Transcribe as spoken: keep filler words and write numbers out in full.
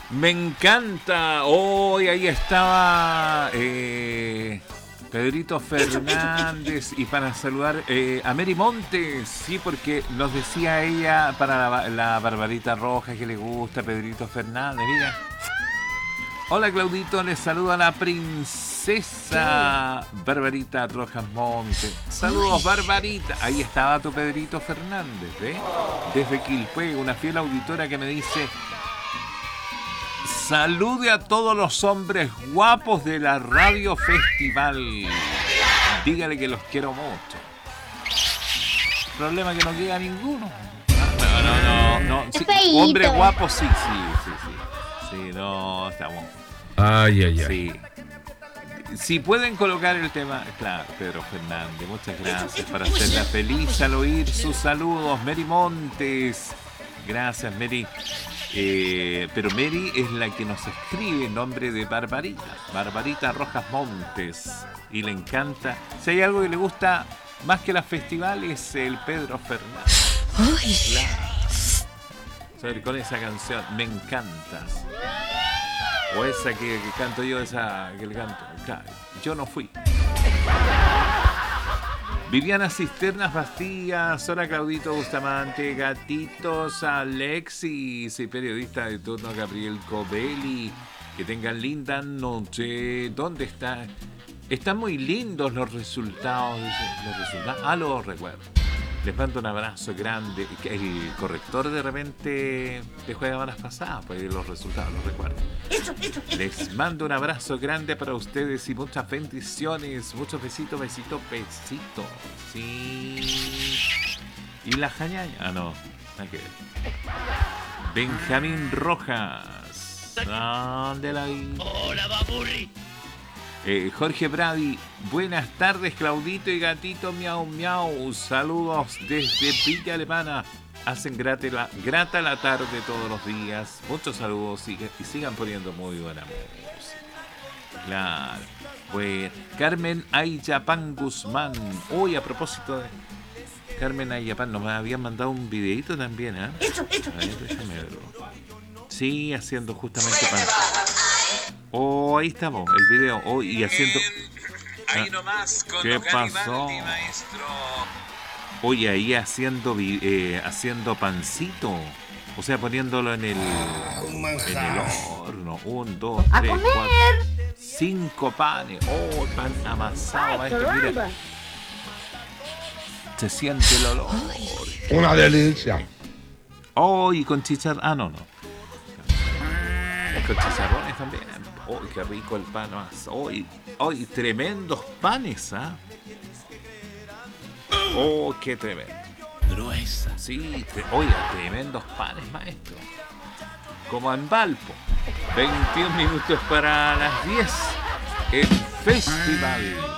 Me encanta. Hoy ahí estaba eh, Pedrito Fernández. Y para saludar eh, a Mary Montes, sí, porque nos decía ella para la, la Barbarita Roja que le gusta Pedrito Fernández. Mira. Hola Claudito, les saluda la princesa Barbarita Rojas Montes. Saludos Barbarita. Ahí estaba tu Pedrito Fernández, ¿eh? Desde Quilpué, una fiel auditora que me dice: salude a todos los hombres guapos de la Radio Festival. Dígale que los quiero mucho. Problema que no queda ninguno. No, no, no, no. Sí, hombre guapo, sí, sí, sí, sí. Sí, no, estamos. Ay, ay, ay. Sí. Si pueden colocar el tema, claro, Pedro Fernández, muchas gracias para hacerla feliz al oír sus saludos. Mary Montes, gracias Mary. Eh, pero Mary es la que nos escribe en nombre de Barbarita, Barbarita Rojas Montes, y le encanta. Si hay algo que le gusta más que las festivales, el Pedro Fernández. Claro. Con esa canción, me encantas. O esa que, que canto yo, esa que le canto. Claro, yo no fui. Viviana Cisternas Bastías, hola Claudito Bustamante, Gatitos Alexis y periodista de turno Gabriel Covelli. Que tengan linda noche. ¿Dónde está? Están muy lindos los resultados. Los resultados. Ah, los recuerdo. Les mando un abrazo grande. El corrector de repente te juega malas pasadas, pues los resultados los recuerdo. Les mando un abrazo grande para ustedes y muchas bendiciones. Muchos besitos, besitos, besitos. Sí. Y la jañaña. Ah, no. Hay que ver. Benjamín Rojas. ¿Dónde la vi? Hola, baburi. Eh, Jorge Brady, buenas tardes Claudito y Gatito Miau Miau, saludos desde Villa Alemana, hacen grata la, grata la tarde todos los días, muchos saludos y, y sigan poniendo muy buena música. Claro, pues Carmen Ayapan Guzmán, hoy a propósito de Carmen Ayapan, nos habían mandado un videito también, ¿eh? Eso, eso, a ver, déjame verlo. Sí, haciendo justamente pan. Oh, ahí estamos, el video. Oh, y haciendo. Ahí nomás con ¿Qué los pasó? Garibaldi, maestro. Oye, ahí haciendo eh, haciendo pancito. O sea, poniéndolo en el, en el horno. Un, dos, ¡A tres, comer! cuatro, cinco panes. Oh, pan amasado, maestro. Mira. Se siente el olor. Una delicia. Oh, y con chicharrones. Ah, no, no. Con chicharrones también. ¡Oh, qué rico el pan! ¡Oh, oh, tremendos panes! ¿Ah? ¡Oh, qué tremendo! Gruesa. Sí, tre oye, tremendos panes, maestro. Como en Valpo. veintiún minutos para las diez. El festival.